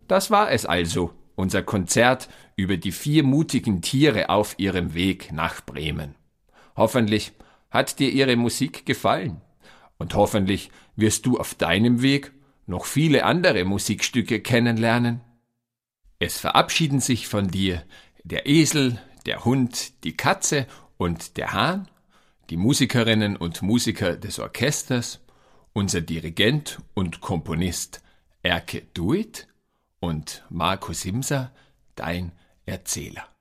Das war es also, unser Konzert über die 4 mutigen Tiere auf ihrem Weg nach Bremen. Hoffentlich hat dir ihre Musik gefallen und hoffentlich wirst du auf deinem Weg noch viele andere Musikstücke kennenlernen. Es verabschieden sich von dir der Esel, der Hund, die Katze und der Hahn, die Musikerinnen und Musiker des Orchesters, unser Dirigent und Komponist Erke Duit und Marco Simser, dein Erzähler.